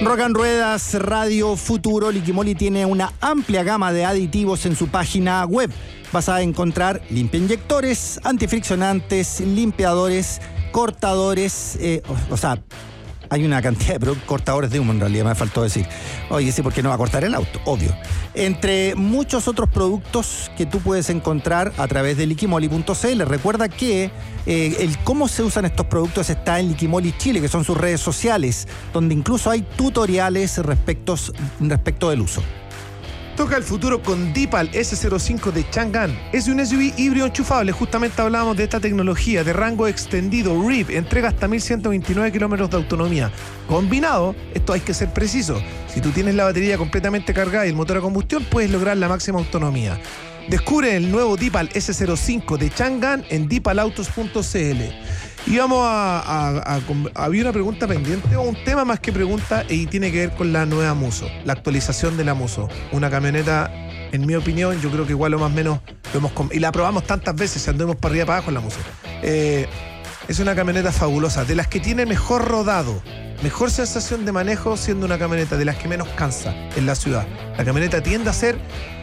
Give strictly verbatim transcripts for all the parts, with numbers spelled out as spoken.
Rock and Ruedas Radio Futuro. Liquimoli tiene una amplia gama de aditivos en su página web. Vas a encontrar limpiainyectores, antifriccionantes, limpiadores, cortadores, eh, o, o sea, hay una cantidad de cortadores de humo, en realidad me faltó decir. Oye, sí, porque no va a cortar el auto, obvio. Entre muchos otros productos que tú puedes encontrar a través de liquimoli punto c l. Recuerda que eh, el cómo se usan estos productos está en Liquimoli Chile, que son sus redes sociales, donde incluso hay tutoriales respecto, respecto del uso. Toca el futuro con Deepal ese cero cinco de Chang'an. Es un S U V híbrido enchufable. Justamente hablábamos de esta tecnología de rango extendido. R I V entrega hasta mil ciento veintinueve kilómetros de autonomía. Combinado, esto hay que ser preciso. Si tú tienes la batería completamente cargada y el motor a combustión, puedes lograr la máxima autonomía. Descubre el nuevo Deepal ese cero cinco de Chang'an en deepal autos punto c l. Y vamos a, a, a, a... Había una pregunta pendiente, o un tema más que pregunta, y tiene que ver con la nueva Musso, la actualización de la Musso. Una camioneta, en mi opinión, yo creo que igual o más o menos lo hemos... Y la probamos tantas veces, andamos para arriba para abajo en la Musso. Eh, es una camioneta fabulosa, de las que tiene mejor rodado, mejor sensación de manejo, siendo una camioneta de las que menos cansa en la ciudad. La camioneta tiende a ser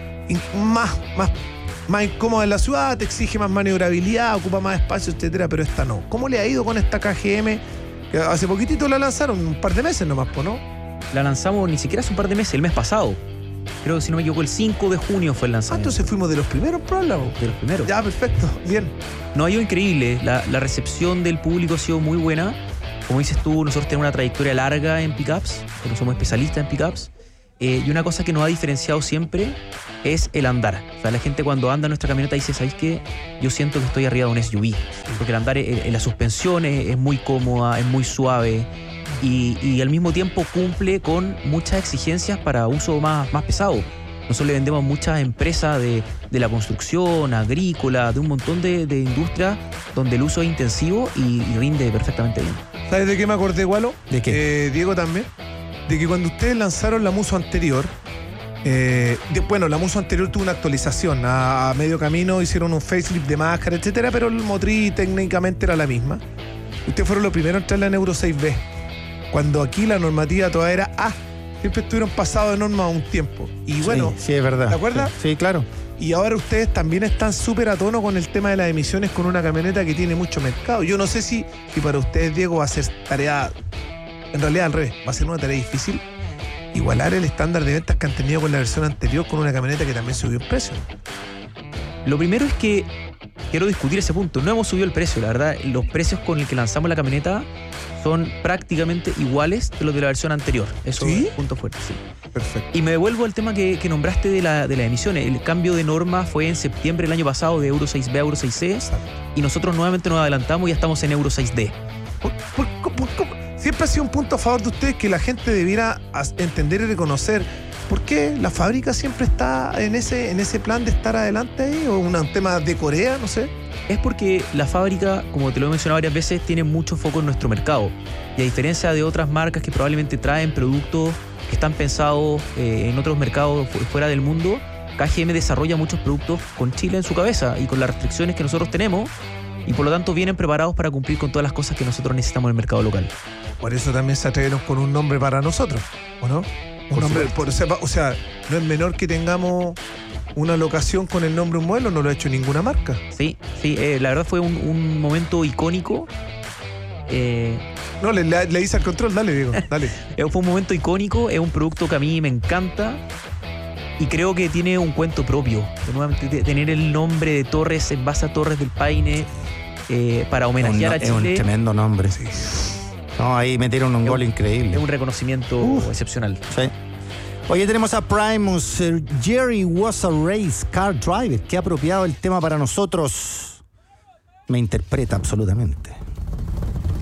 más... más más incómoda en la ciudad, te exige más maniobrabilidad, ocupa más espacio, etcétera, pero esta no. ¿Cómo le ha ido con esta K G M? Que hace poquitito la lanzaron, un par de meses nomás, ¿no? La lanzamos ni siquiera hace un par de meses, el mes pasado. Creo que si no me equivoco, el cinco de junio fue el lanzamiento. Ah, entonces fuimos de los primeros, probablemente. De los primeros. Ya, perfecto, bien. No, ha ido increíble. La, la recepción del público ha sido muy buena. Como dices tú, nosotros tenemos una trayectoria larga en pickups, pero somos especialistas en pickups. Eh, y una cosa que nos ha diferenciado siempre es el andar. O sea, la gente cuando anda en nuestra camioneta dice, ¿sabéis qué? Yo siento que estoy arriba de un S U V. Porque el andar en la suspensión es, es muy cómoda, es muy suave y, y al mismo tiempo cumple con muchas exigencias para uso más, más pesado. Nosotros le vendemos a muchas empresas de, de la construcción, agrícola, de un montón de, de industrias donde el uso es intensivo y, y rinde perfectamente bien. ¿Sabes de qué me acordé, Gualo? ¿De qué? Eh, Diego también. De que cuando ustedes lanzaron la Musso anterior, eh, de, bueno, la Musso anterior tuvo una actualización, a, a medio camino hicieron un facelift de máscara, etcétera, pero el motriz técnicamente era la misma. Ustedes fueron los primeros en traerla en Euro seis B, cuando aquí la normativa todavía era A. Siempre estuvieron pasados de norma un tiempo. Y bueno, sí, sí, es verdad. ¿te acuerdas? Sí, sí, claro. Y ahora ustedes también están súper a tono con el tema de las emisiones con una camioneta que tiene mucho mercado. Yo no sé si, si para ustedes, Diego, va a ser tarea... En realidad, al revés, va a ser una tarea difícil igualar el estándar de ventas que han tenido con la versión anterior con una camioneta que también subió el precio. Lo primero es que quiero discutir ese punto. No hemos subido el precio, la verdad. Los precios con los que lanzamos la camioneta son prácticamente iguales de los de la versión anterior. Eso ¿Sí? es un punto fuerte, sí. Perfecto. Y me devuelvo al tema que, que nombraste de, la, de las emisiones. El cambio de norma fue en septiembre del año pasado de Euro seis B a Euro seis C. Exacto. Y nosotros nuevamente nos adelantamos y ya estamos en Euro seis D. ¿Por, por, por, por, Siempre ha sido un punto a favor de ustedes que la gente debiera entender y reconocer por qué la fábrica siempre está en ese, en ese plan de estar adelante ahí, o un tema de Corea, no sé. Es porque la fábrica, como te lo he mencionado varias veces, tiene mucho foco en nuestro mercado. Y a diferencia de otras marcas que probablemente traen productos que están pensados eh, en otros mercados fuera del mundo, K G M desarrolla muchos productos con Chile en su cabeza y con las restricciones que nosotros tenemos, y por lo tanto vienen preparados para cumplir con todas las cosas que nosotros necesitamos en el mercado local. Por eso también se atrevieron con un nombre para nosotros, ¿o no? Un por nombre, por, o, sea, o sea, no es menor que tengamos una locación con el nombre de un modelo, no lo ha hecho ninguna marca. Sí, sí, eh, la verdad fue un, un momento icónico. Eh, no, le, le, le hice al control, dale, Diego, dale. Fue un momento icónico, es un producto que a mí me encanta. Y creo que tiene un cuento propio. De nuevamente, de tener el nombre de Torres en base a Torres del Paine eh, para homenajear un, a Chile. Es un tremendo nombre. Sí. No, ahí metieron un es gol un, increíble. Es un reconocimiento Uf. excepcional. Sí. Oye, tenemos a Primus. Uh, Jerry was a race car driver. Qué apropiado el tema para nosotros. Me interpreta absolutamente.